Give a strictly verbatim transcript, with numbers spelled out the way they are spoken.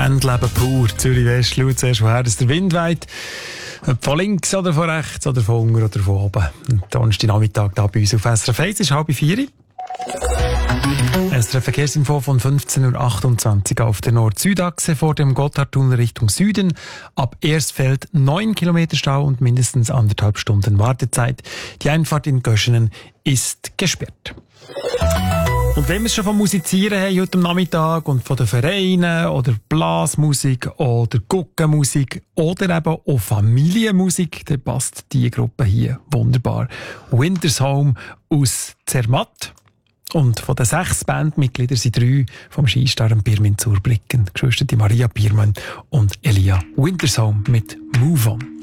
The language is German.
Bandleben pur. Zürich West, schau zuerst, woher dass der Wind weht. Ob von links oder von rechts oder von unten oder von oben. Donnerstag Nachmittag da bei uns auf S R F eins ist halb vier. S R F Verkehrsinfo von fünfzehn Uhr achtundzwanzig auf der Nord-Süd-Achse vor dem Gotthardtunnel Richtung Süden. Ab Erstfeld neun Kilometer Stau und mindestens anderthalb Stunden Wartezeit. Die Einfahrt in Göschenen ist gesperrt. Und wenn wir es schon vom Musizieren haben heute am Nachmittag und von den Vereinen oder Blasmusik oder Guckenmusik oder eben auch Familienmusik, dann passt diese Gruppe hier wunderbar. Winter's Home aus Zermatt. Und von den sechs Bandmitgliedern sind drei vom Skistar Pirmin Zurbrücken, die Geschwister Maria Biermann und Elia Winter's Home mit Move On.